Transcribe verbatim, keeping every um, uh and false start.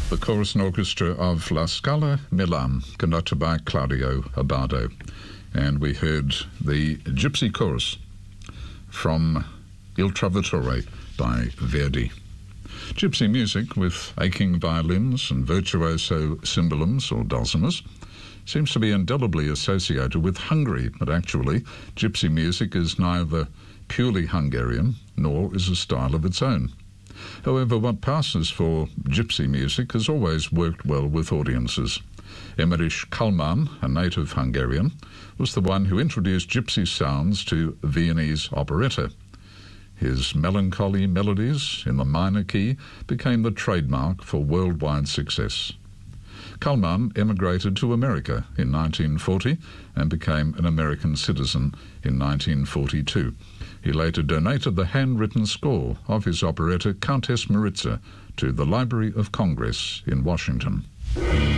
The chorus and orchestra of La Scala Milan, conducted by Claudio Abbado. And we heard the Gypsy Chorus from Il Trovatore by Verdi. Gypsy music with aching violins and virtuoso cymbalums or dulcimers seems to be indelibly associated with Hungary, but actually gypsy music is neither purely Hungarian nor is a style of its own. However, what passes for gypsy music has always worked well with audiences. Emmerich Kallman, a native Hungarian, was the one who introduced gypsy sounds to Viennese operetta. His melancholy melodies in the minor key became the trademark for worldwide success. Kallman emigrated to America in nineteen forty and became an American citizen in nineteen forty-two. He later donated the handwritten score of his operetta Countess Maritza to the Library of Congress in Washington.